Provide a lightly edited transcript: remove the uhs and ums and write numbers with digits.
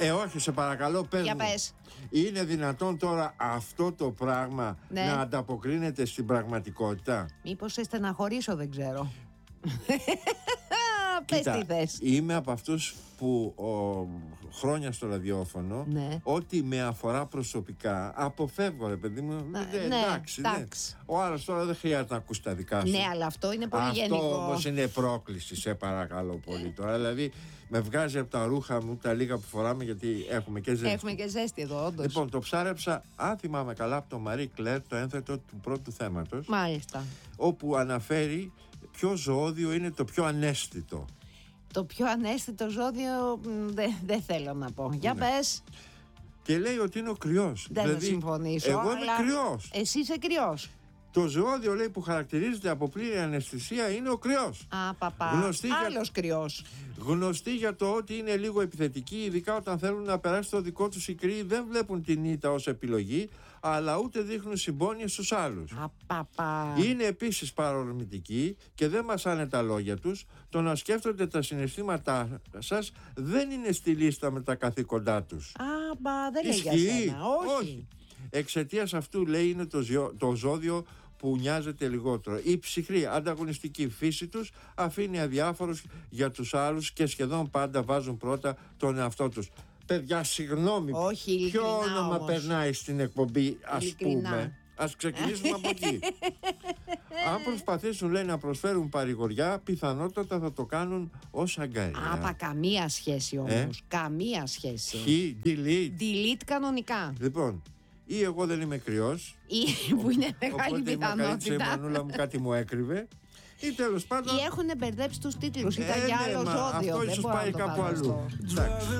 Όχι, σε παρακαλώ, πες Για μου. πες. Είναι δυνατόν τώρα αυτό το πράγμα να ανταποκρίνεται στην πραγματικότητα? Μήπως σε στεναχωρήσω, δεν ξέρω. Πες Κοίτα, τι θες. είμαι από αυτούς που χρόνια στο ραδιόφωνο, ό,τι με αφορά προσωπικά αποφεύγω, ρε παιδί μου. Εντάξει. Ο άλλος τώρα δεν χρειάζεται να ακούσει τα δικά σου. Ναι, αλλά αυτό είναι πολύ γενικό. Αυτό όμως είναι πρόκληση, σε παρακαλώ πολύ τώρα. Δηλαδή με βγάζει από τα ρούχα μου τα λίγα που φοράμε, γιατί έχουμε και ζέστη. Έχουμε και ζέστη εδώ, όντως. Λοιπόν, το ψάρεψα, αν θυμάμαι καλά, από το Marie Claire, το ένθετο του πρώτου θέματος. Μάλιστα. Όπου αναφέρει ποιο ζωώδιο είναι το πιο αναίσθητο. Το πιο αναίσθητο ζώδιο δεν θέλω να πω. Για πες. Και λέει ότι είναι ο κρυός. Δεν θα συμφωνήσω. Εγώ είμαι κρυός. Εσύ είσαι κρυός. Το ζωώδιο, λέει, που χαρακτηρίζεται από πλήρη αναισθησία είναι ο κρυός. Άλλος κρυός. Γνωστοί για το ότι είναι λίγο επιθετικοί, ειδικά όταν θέλουν να περάσει το δικό τους. Οι κρύοι δεν βλέπουν την ήττα ως επιλογή, αλλά ούτε δείχνουν συμπόνια στους άλλους. Είναι επίσης παρορμητικοί και δεν μασάνε τα λόγια τους. Το να σκέφτονται τα συναισθήματά σας δεν είναι στη λίστα με τα καθήκοντά τους. Δεν λέει για σένα. Όχι. Εξαιτίας αυτού, λέει, είναι το ζώδιο που νοιάζεται λιγότερο. Η ψυχρή ανταγωνιστική φύση τους αφήνει αδιάφορους για τους άλλους και σχεδόν πάντα βάζουν πρώτα τον εαυτό τους. Παιδιά, συγγνώμη, ποιο όνομα περνάει στην εκπομπή, ας πούμε? Ας ξεκινήσουμε από εκεί. Αν προσπαθήσουν, λέει, να προσφέρουν παρηγοριά, πιθανότατα θα το κάνουν ως αγκαριά. Καμία σχέση όμως. Καμία σχέση. Delete κανονικά. Λοιπόν, ή εγώ δεν είμαι κρυός, ή που είναι μεγάλη πιθανότητα. Η Μανούλα μου κάτι μου έκρυβε, ή τέλος πάντων. Ή έχουν μπερδέψει τους τίτλους. Ήταν για άλλο ζώδιο. Αυτό ίσως πάει κάπου αλλού.